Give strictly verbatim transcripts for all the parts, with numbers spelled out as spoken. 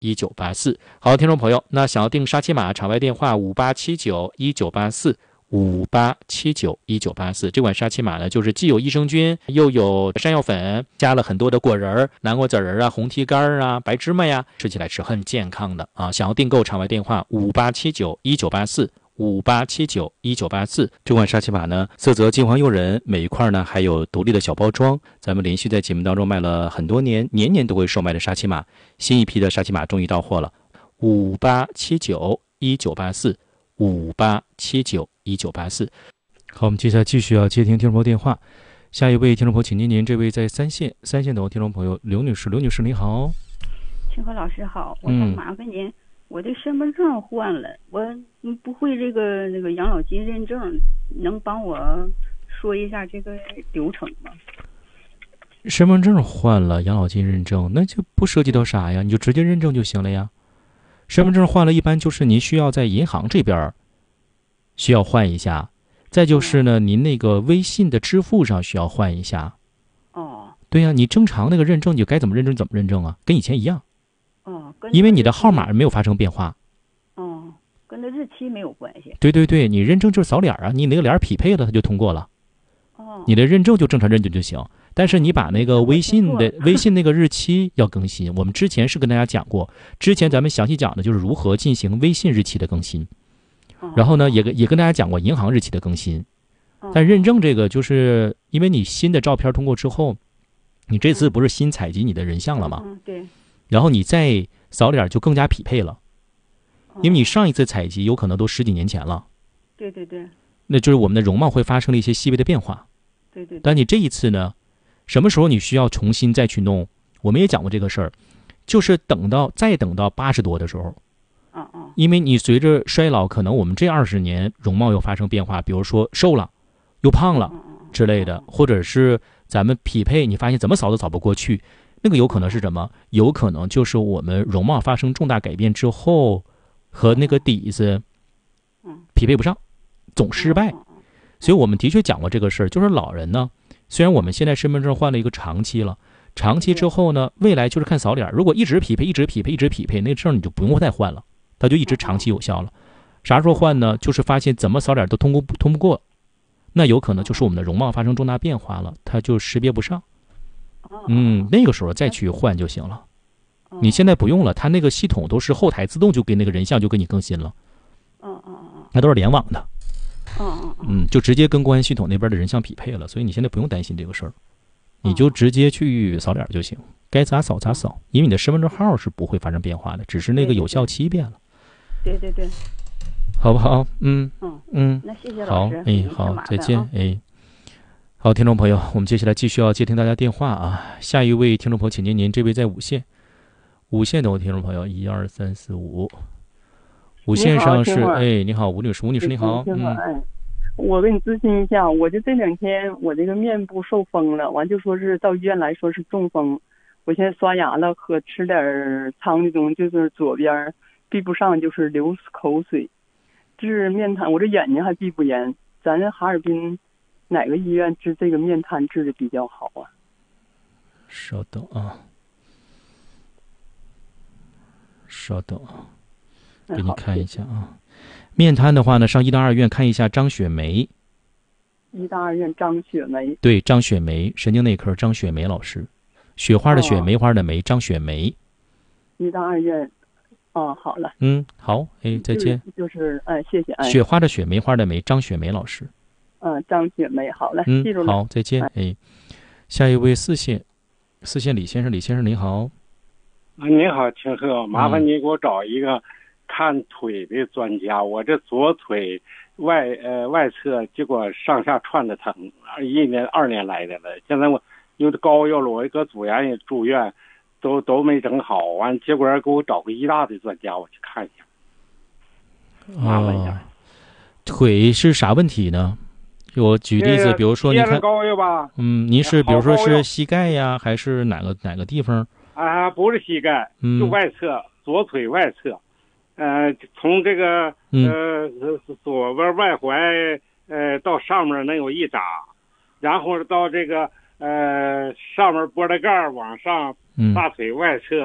一九八四。好，听众朋友，那想要订沙琪玛，场外电话五八七九一九八四。五八七九一九八四，这款沙琪玛呢，就是既有益生菌，又有山药粉，加了很多的果仁、南瓜籽儿啊、红提干啊、白芝麻呀，吃起来是很健康的啊！想要订购，场外电话五八七九一九八四。五八七九一九八四，这款沙琪玛呢，色泽金黄诱人，每一块呢还有独立的小包装。咱们连续在节目当中卖了很多年，年年都会售卖的沙琪玛，新一批的沙琪玛终于到货了。五八七九一九八四，五八七九一九八四。好，我们接下来继续要接听听众朋友电话。下一位听众朋友，请您，您这位在三线，三线的听众朋友刘女士，刘女士你好。 清河老师好，我想麻烦您。嗯我这身份证换了，我不会这个那个养老金认证，能帮我说一下这个流程吗？ 身份证换了，养老金认证，那就不涉及到啥呀，你就直接认证就行了呀。身份证换了，一般就是您需要在银行这边需要换一下，再就是呢，您那个微信的支付上需要换一下。 哦， 对呀，你正常那个认证就该怎么认证怎么认证啊，跟以前一样。 哦， 因为你的号码没有发生变化。 哦，跟那日期没有关系。 对对对，你认证就是扫脸啊，你那个脸匹配了，它就通过了。 哦， 你的认证就正常认证就行。但是你把那个微信的微信那个日期要更新，我们之前是跟大家讲过，之前咱们详细讲的就是如何进行微信日期的更新。然后呢，也跟也跟大家讲过银行日期的更新。但认证这个，就是因为你新的照片通过之后，你这次不是新采集你的人像了吗？ 嗯，对。 然后你再扫脸就更加匹配了，因为你上一次采集有可能都十几年前了。 对对对。 那就是我们的容貌会发生了一些细微的变化。 对对。 但你这一次呢，什么时候你需要重新再去弄？我们也讲过这个事儿，就是等到再等到八十多的时候。 嗯嗯。 因为你随着衰老，可能我们这二十年容貌又发生变化，比如说瘦了，又胖了之类的，或者是咱们匹配，你发现怎么扫都扫不过去。那个有可能是什么？有可能就是我们容貌发生重大改变之后，和那个底子匹配不上，总失败。所以我们的确讲过这个事儿，就是老人呢，虽然我们现在身份证换了一个长期了，长期之后呢，未来就是看扫脸，如果一直匹配，一直匹配，一直匹配，那个证你就不用再换了，它就一直长期有效了。啥时候换呢？就是发现怎么扫脸都通过通不过，那有可能就是我们的容貌发生重大变化了，它就识别不上。嗯，那个时候再去换就行了。你现在不用了，它那个系统都是后台自动就给那个人像就给你更新了。 嗯嗯嗯， 它都是联网的。 嗯嗯嗯，就直接跟公安系统那边的人像匹配了，所以你现在不用担心这个事儿，你就直接去扫脸就行，该咋扫咋扫，因为你的身份证号是不会发生变化的，只是那个有效期变了。 对对对， 好不好？嗯嗯嗯， 那谢谢老师。 好，哎，好，再见，哎。好，听众朋友，我们接下来继续要接听大家电话啊。下一位听众朋友，请您，您这位在五线，五线的听众朋友，一二三四五，五线上是，哎，你好，吴女士，吴女士你好， 嗯，哎，我跟你咨询一下，我就这两天我这个面部受风了，完就说是到医院来说是中风，我现在刷牙了和吃点汤的东西，就是左边闭不上，就是流口水，治面瘫，我这眼睛还闭不严，咱这哈尔滨哪个医院治这个面瘫治的比较好啊？ 稍等啊，稍等啊，给你看一下啊。面瘫的话呢，上医大二院看一下张雪梅。 医大二院张雪梅。 对，张雪梅，神经内科张雪梅老师，雪花的雪，哦、梅花的梅，张雪梅。 医大二院。哦，好了。 嗯，好，哎，再见。 就是，就是哎，谢谢。哎， 雪花的雪，梅花的梅，张雪梅老师。 嗯，张雪梅，好嘞， 嗯， 记住了。 好，再见。哎，下一位四线，四线李先生，李先生您好。 啊，你好，清河，麻烦你给我找一个看腿的专家。嗯、我这左腿外呃外侧结果上下串的疼，一年二年来的了。现在我有的膏药了，我一个组员也住院，都都没整好。完，结果给我找个医大的专家，我去看一下。麻烦一下。 哦、腿是啥问题呢？我举例子，比如说你看， 膏药吧， 嗯，您是比如说是膝盖呀，还是哪个哪个地方？ 啊，不是膝盖， 嗯， 就外侧，左腿外侧，呃，从这个呃左边外踝呃到上面能有一扎，然后到这个呃上面脖子盖往上，大腿外侧，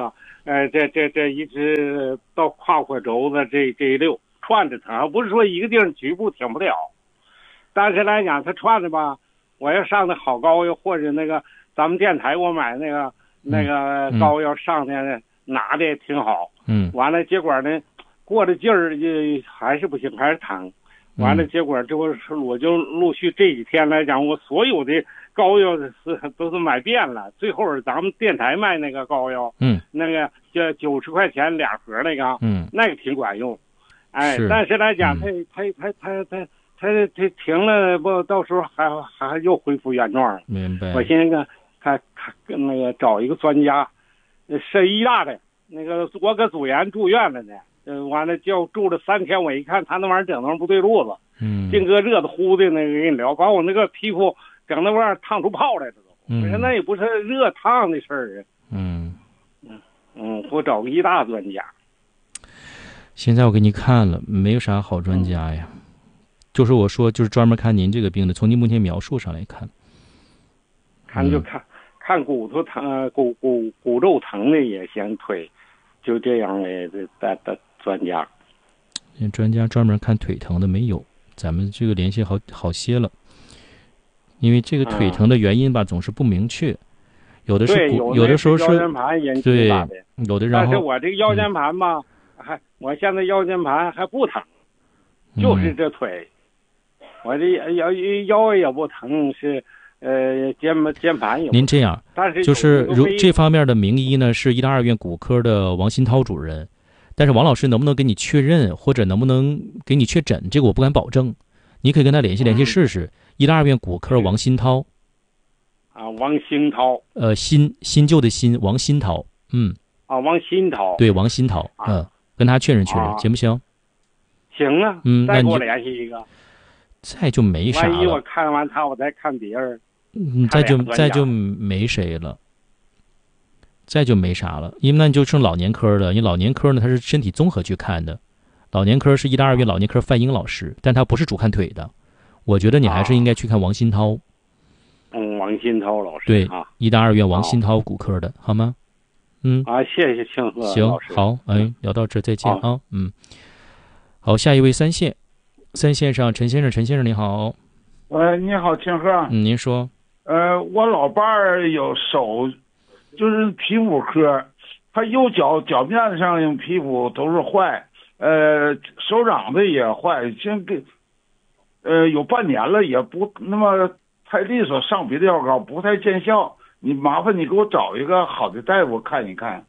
呃，这这这一直到胯骨轴子这这一溜串着疼，不是说一个地方局部挺不了，但是来讲他串着吧，我要上的好膏药或者那个咱们电台我买那个、嗯、那个膏药上的拿的也挺好， 嗯， 完了结果呢过了劲儿就还是不行，还是疼。完了，结果这不是我就陆续这几天来讲，我所有的膏药是都是买遍了。最后咱们电台卖那个膏药， 嗯， 那个叫九十块钱两盒那个， 嗯， 那个挺管用。哎， 是但是来讲，他他他他他他他停了不，到时候还还又恢复原状了。 明白。 我现在看看那个找一个专家，是医大的那个，我搁组员住院了呢。嗯，完了就住了三天，我一看他那玩意儿整那不对路子， 嗯，净搁热的乎的那个给你聊，把我那个皮肤整那玩意儿烫出泡来了都。 嗯， 我说那也不是热烫的事儿啊。 嗯嗯嗯，我找个医大专家。 现在我给你看了，没有啥好专家呀，嗯、就是我说就是专门看您这个病的，从您目前描述上来看， 看就看、嗯、看骨头疼、骨骨骨肉疼的也行，腿就这样的的的。专家， 专家专门看腿疼的没有，咱们这个联系好好些了，因为这个腿疼的原因吧，嗯、总是不明确，有的是骨，有的时候是腰间盘引起的， 对，有的然后， 但是我这个腰间盘吧，嗯、还我现在腰间盘还不疼，就是这腿，嗯、我这腰腰也不疼，是呃肩肩盘也不疼。 您这样， 但是就是如这方面的名医呢，是医大二院骨科的王新涛主任。但是王老师能不能给你确认，或者能不能给你确诊，这个我不敢保证。你可以跟他联系联系试试。医大二院骨科王新涛， 啊，王新涛， 呃，新新旧的新，王新涛，嗯， 啊，王新涛， 对，王新涛，嗯，啊、跟他确认确认，啊、行不行？ 行啊， 嗯， 再给我联系一个， 再就没啥了。 万一我看完他，我再看别人， 嗯，再就再就没谁了。再就没啥了，因为那你就剩老年科了。因为老年科呢，他是身体综合去看的。老年科是医大二院老年科范英老师，但他不是主看腿的。我觉得你还是应该去看王新涛。 嗯，王新涛老师。 对啊， 医大二院王新涛骨科的，好吗？嗯。 啊，谢谢庆贺行，好，哎，聊到这，再见啊。嗯。好，下一位三线，三线上陈先生，陈先生你好。 喂，你好，庆贺。 嗯，您说。 呃，我老伴儿有手。就是皮肤科，他右脚脚面上皮肤都是坏，呃，手掌子也坏，现在呃有半年了，也不那么太利索，上别的药膏不太见效。你麻烦你给我找一个好的大夫看一看。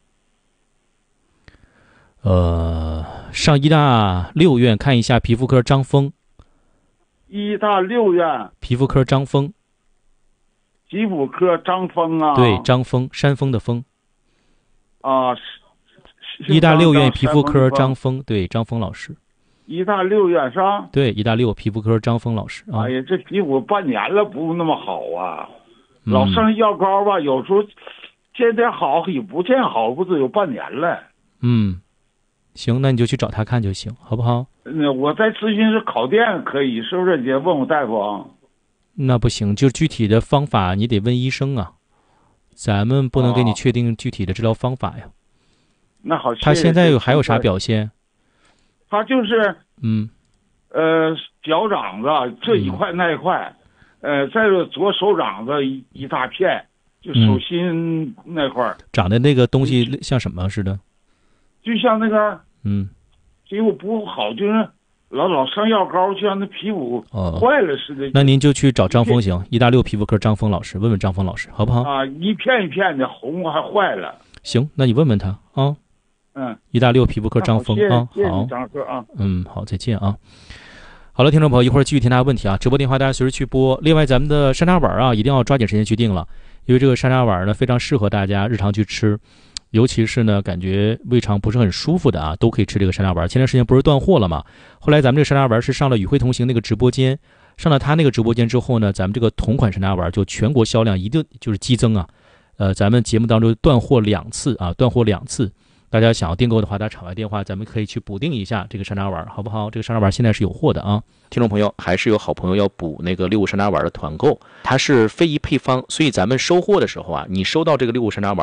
呃，上医大六院看一下皮肤科张峰。 医大六院皮肤科张峰。 皮肤科张峰啊， 对，张峰，山峰的峰。 啊， 医大六院皮肤科张峰，对，张峰老师。 医大六院是吧？ 对，医大六皮肤科张峰老师啊。 哎呀，这皮肤半年了不那么好啊，嗯、老上药膏吧，有时候见点好也不见好，不是有半年了。 嗯，行，那你就去找他看就行，好不好？ 那我在咨询室烤电可以，是不是？你问问大夫啊。 那不行，就具体的方法你得问医生啊，咱们不能给你确定具体的治疗方法呀。哦、 那好， 他现在有还有啥表现？ 他就是嗯， 呃，脚掌子这一块那一块，嗯、呃，再有左手掌子一一大片，就手心那块、嗯、 长的那个东西像什么似的？ 就像那个嗯， 皮肤不好，就是老老上药膏，就像那皮肤坏了似的。 哦、那您就去找张峰行，医大六皮肤科张峰老师，问问张峰老师好不好？ 啊，一片一片的红还坏了。 行，那你问问他啊。 嗯， 医大六皮肤科张峰啊，好， 张哥啊， 嗯，好，再见啊。好了，听众朋友，一会儿继续听大家问题啊，直播电话大家随时去拨。另外，咱们的山楂丸啊，一定要抓紧时间去定了，因为这个山楂丸呢非常适合大家日常去吃。尤其是呢，感觉胃肠不是很舒服的啊，都可以吃这个山楂丸。前段时间不是断货了吗？后来咱们这个山楂丸是上了与会同行那个直播间，上了他那个直播间之后呢，咱们这个同款山楂丸就全国销量一定就是激增啊。呃，咱们节目当中断货两次啊，断货两次。大家想要订购的话，打场外电话，咱们可以去补订一下这个山楂丸，好不好？这个山楂丸现在是有货的啊。听众朋友，还是有好朋友要补那个六物山楂丸的团购，它是非遗配方，所以咱们收货的时候啊，你收到这个六物山楂丸，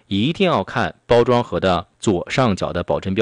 一定要看包装盒的左上角的保真标